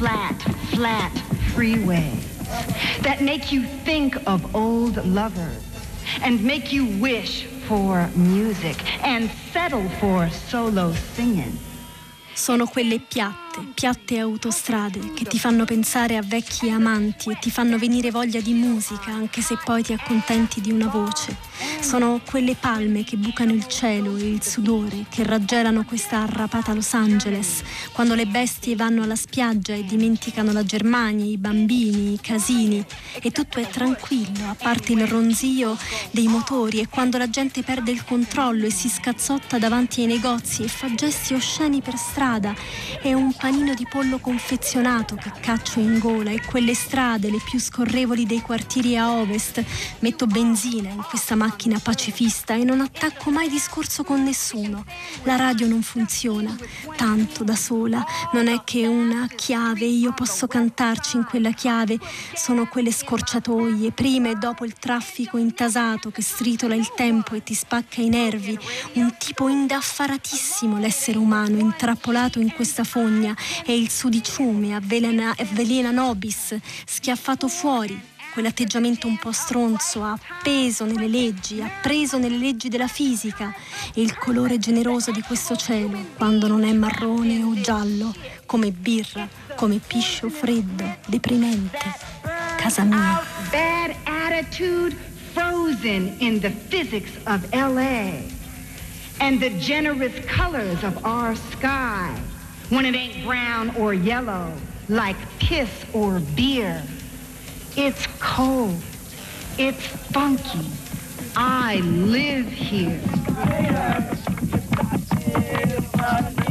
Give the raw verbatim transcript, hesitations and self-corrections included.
flat, flat freeways that make you think of old lovers and make you wish for music and settle for solo singing. Sono quelle piatte, piatte autostrade che ti fanno pensare a vecchi amanti e ti fanno venire voglia di musica, anche se poi ti accontenti di una voce. Sono quelle palme che bucano il cielo e il sudore, che raggelano questa arrapata Los Angeles, quando le bestie vanno alla spiaggia e dimenticano la Germania, i bambini, i casini, e tutto è tranquillo, a parte il ronzio dei motori, e quando la gente perde il controllo e si scazzotta davanti ai negozi e fa gesti osceni per strada, e un panino di pollo confezionato che caccio in gola, e quelle strade le più scorrevoli dei quartieri a ovest. Metto benzina in questa macchina pacifista e non attacco mai discorso con nessuno. La radio non funziona, tanto da sola, non è che una chiave, io posso cantarci in quella chiave. Sono quelle scorciatoie, prima e dopo il traffico intasato che stritola il tempo e ti spacca i nervi. Un tipo indaffaratissimo l'essere umano, intrappolato in questa fogna, e il sudiciume avvelena, avvelena nobis, schiaffato fuori. Quell'atteggiamento un po' stronzo ha appeso nelle leggi, ha preso nelle leggi della fisica, e il colore generoso di questo cielo, quando non è marrone o giallo, come birra, come piscio freddo, deprimente. Casa mia. Bad attitude frozen in the physics of L A and the generous colors of our sky when it ain't brown or yellow like piss or beer. It's cold. It's funky. I live here.